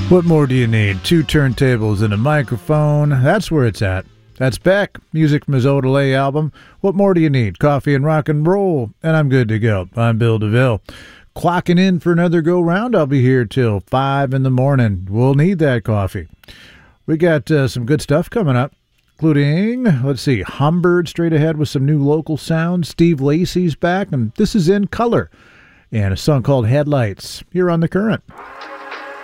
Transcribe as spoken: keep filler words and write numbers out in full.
What more do you need? Two turntables and a microphone. That's where it's at. That's Beck, music from his Odelay album. What more do you need? Coffee and rock and roll. And I'm good to go. I'm Bill DeVille. Clocking in for another go-round. I'll be here till five in the morning. We'll need that coffee. We got uh, some good stuff coming up, including, let's see, Humbird straight ahead with some new local sounds. Steve Lacy's back, and this is In Color, and a song called Headlights here on The Current.